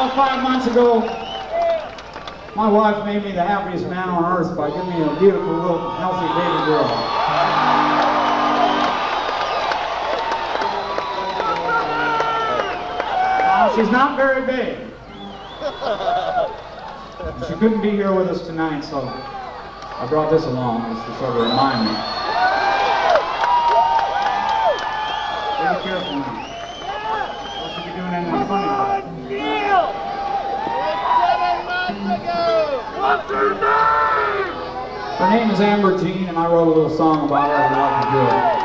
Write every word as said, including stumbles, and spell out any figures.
About five months ago, my wife made me the happiest man on earth by giving me a beautiful little healthy baby girl. Now, she's not very big. She couldn't be here with us tonight, so I brought this along just to sort of remind me. Be careful now. What should be doing anything funny? What's her name? Her name is Amber Jean, and I wrote a little song about her. I'd like to do it.